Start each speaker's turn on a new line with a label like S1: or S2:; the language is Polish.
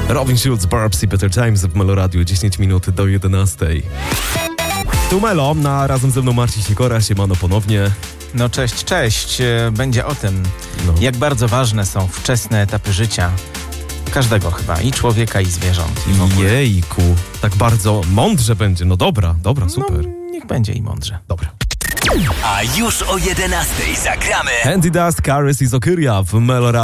S1: Robin Schulz, Barbs i Better Times w Melo Radio, 10 minut do 11. Tu Melo, razem ze mną Marcin Sikora, siemano ponownie.
S2: No cześć. Będzie o tym, jak bardzo ważne są wczesne etapy życia. Każdego chyba, i człowieka, i zwierząt. I w ogóle.
S1: Jejku, tak bardzo mądrze będzie. No dobra, super.
S2: Niech będzie i mądrze.
S1: Dobra.
S3: A już o 11 zagramy
S1: Andy Dust, Karis i Zokyria w Melo Radio.